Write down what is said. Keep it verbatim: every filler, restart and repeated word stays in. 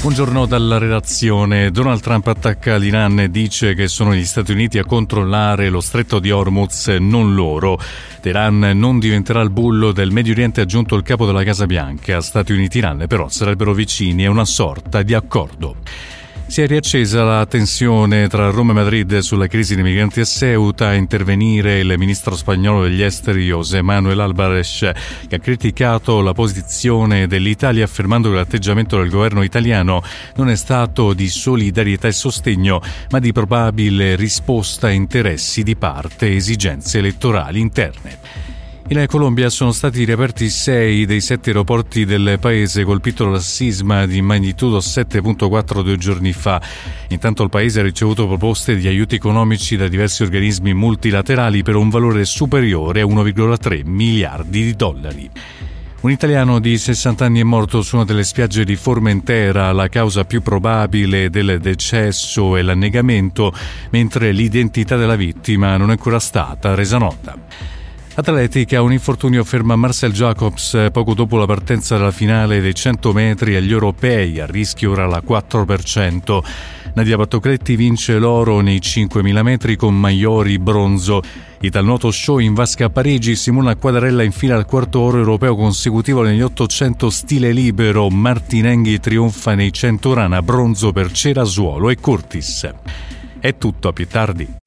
Buongiorno dalla redazione. Donald Trump attacca l'Iran e dice che sono gli Stati Uniti a controllare lo stretto di Hormuz, non loro. Teheran non diventerà il bullo del Medio Oriente, ha aggiunto il capo della Casa Bianca. Stati Uniti e Iran però sarebbero vicini a una sorta di accordo. Si è riaccesa la tensione tra Roma e Madrid sulla crisi dei migranti a Ceuta. A intervenire il ministro spagnolo degli esteri José Manuel Álvarez, che ha criticato la posizione dell'Italia affermando che l'atteggiamento del governo italiano non è stato di solidarietà e sostegno, ma di probabile risposta a interessi di parte e esigenze elettorali interne. In Colombia sono stati riaperti sei dei sette aeroporti del paese colpito dal sisma di magnitudo sette virgola quattro due giorni fa. Intanto il paese ha ricevuto proposte di aiuti economici da diversi organismi multilaterali per un valore superiore a uno virgola tre miliardi di dollari. Un italiano di sessanta anni è morto su una delle spiagge di Formentera. La causa più probabile del decesso è l'annegamento, mentre l'identità della vittima non è ancora stata resa nota. Atletica, un infortunio ferma Marcel Jacobs poco dopo la partenza della finale dei cento metri agli europei, a rischio ora la quattro per cento. Nadia Battocletti vince l'oro nei cinquemila metri con Maiori bronzo. Italnuoto show in vasca a Parigi, Simona Quadarella infila al quarto oro europeo consecutivo negli ottocento stile libero. Martinenghi trionfa nei cento rana, bronzo per Cerasuolo e Curtis. È tutto, a più tardi.